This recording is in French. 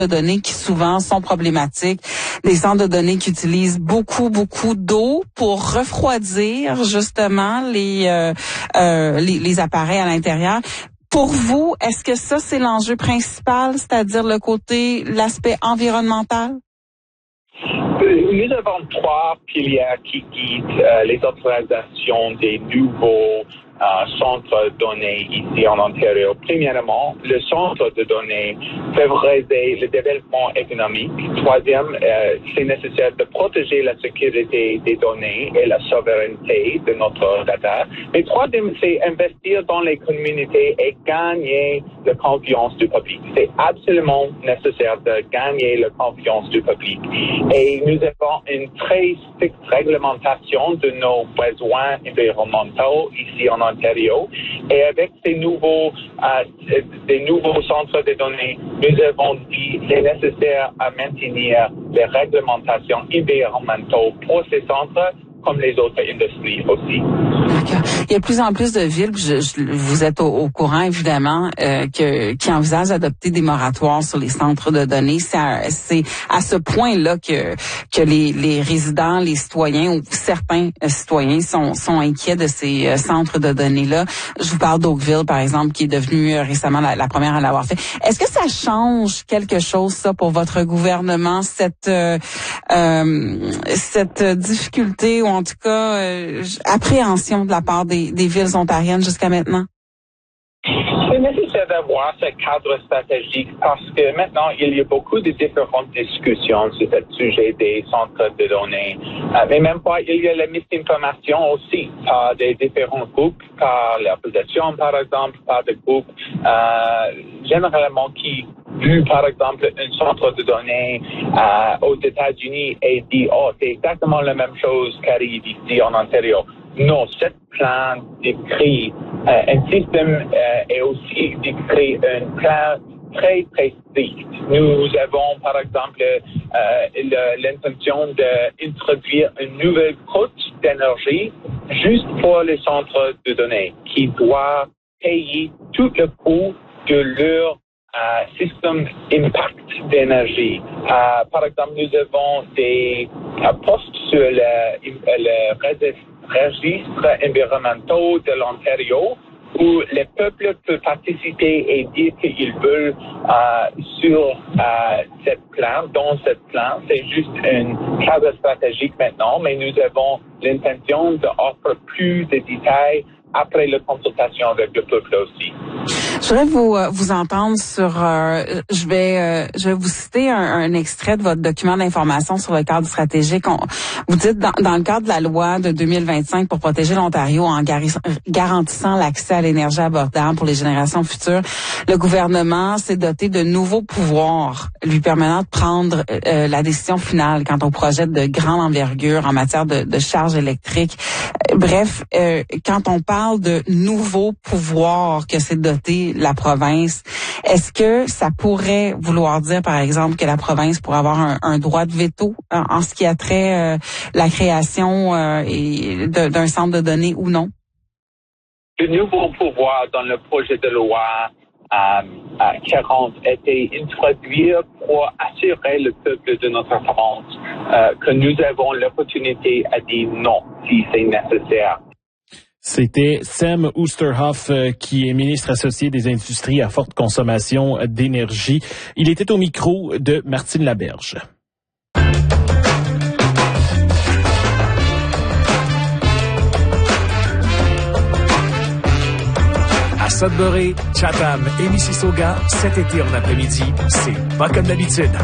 de données qui souvent sont problématiques, des centres de données qui utilisent beaucoup d'eau pour refroidir justement les appareils à l'intérieur. Pour vous, est-ce que ça c'est l'enjeu principal, c'est-à-dire l'aspect environnemental? Nous avons 3 piliers qui guident les autorisations des nouveaux centres de données ici en Ontario. Premièrement, le centre de données favoriser le développement économique. Troisième, c'est nécessaire de protéger la sécurité des données et la souveraineté de notre data. Mais troisième, c'est investir dans les communautés et gagner la confiance du public. C'est absolument nécessaire de gagner la confiance du public. Et nous avons une très stricte réglementation de nos besoins environnementaux ici en Ontario. Et avec ces nouveaux centres de données, nous avons dit qu'il est nécessaire à maintenir les réglementations environnementales pour ces centres comme les autres industries aussi. D'accord. Il y a de plus en plus de villes, vous êtes au courant évidemment, qui envisagent d'adopter des moratoires sur les centres de données. C'est à ce point-là que les résidents, les citoyens ou certains citoyens sont inquiets de ces centres de données-là. Je vous parle d'Oakville, par exemple, qui est devenue récemment la première à l'avoir fait. Est-ce que ça change quelque chose, ça, pour votre gouvernement, cette difficulté ou en tout cas appréhension de la part des villes ontariennes jusqu'à maintenant? C'est nécessaire d'avoir ce cadre stratégique parce que maintenant, il y a beaucoup de différentes discussions sur ce sujet des centres de données. Mais même pas, il y a la misinformation aussi par des différents groupes, par l'opposition, par exemple, par des groupes généralement qui vu, par exemple, un centre de données aux États-Unis et dit, c'est exactement la même chose qu'arrive ici en Ontario. Non, cette plan décrit un système et aussi décrit un plan très, très strict. Nous avons, par exemple, l'intention d'introduire une nouvelle cote d'énergie juste pour les centres de données qui doivent payer tout le coût de leur système impact d'énergie. Par exemple, nous avons des postes sur le registre environnemental de l'Ontario où les peuples peuvent participer et dire qu'ils veulent sur dans cette plan. C'est juste un cadre stratégique maintenant, mais nous avons l'intention d'offrir plus de détails après la consultation avec le peuple aussi. Je voudrais vous entendre sur. Je vais vous citer un extrait de votre document d'information sur le cadre stratégique. Vous dites dans le cadre de la loi de 2025 pour protéger l'Ontario en garantissant l'accès à l'énergie abordable pour les générations futures, le gouvernement s'est doté de nouveaux pouvoirs lui permettant de prendre la décision finale quant au projet de grande envergure en matière de charge électrique. Bref, quand on parle de nouveaux pouvoirs que s'est doté la province, est-ce que ça pourrait vouloir dire, par exemple, que la province pourrait avoir un droit de veto en ce qui a trait la création d'un centre de données ou non? Le nouveau pouvoir dans le projet de loi 40 était introduit pour assurer le peuple de notre province que nous avons l'opportunité à dire non si c'est nécessaire. C'était Sam Oosterhoff, qui est ministre associé des industries à forte consommation d'énergie. Il était au micro de Martine Laberge. À Sudbury, Chatham et Mississauga, cet été en après-midi, c'est pas comme d'habitude.